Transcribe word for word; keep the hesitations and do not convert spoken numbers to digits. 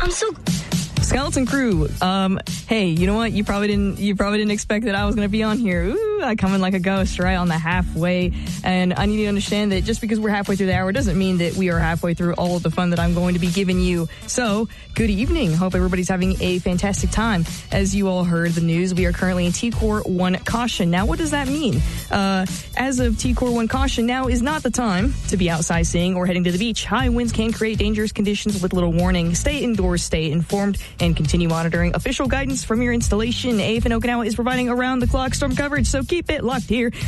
I'm so... Skeleton Crew, um, hey, you know what? You probably didn't, you probably didn't expect that I was going to be on here. Ooh, I come in like a ghost, right on the halfway. And I need you to understand that just because we're halfway through the hour doesn't mean that we are halfway through all of the fun that I'm going to be giving you. So, good evening. Hope everybody's having a fantastic time. As you all heard the news, we are currently in T Core one caution. Now, what does that mean? Uh, as of T Core one caution, now is not the time to be outside skiing or heading to the beach. High winds can create dangerous conditions with little warning. Stay indoors, stay informed, and continue monitoring official guidance from your installation. A F N Okinawa is providing around-the-clock storm coverage, so keep it locked here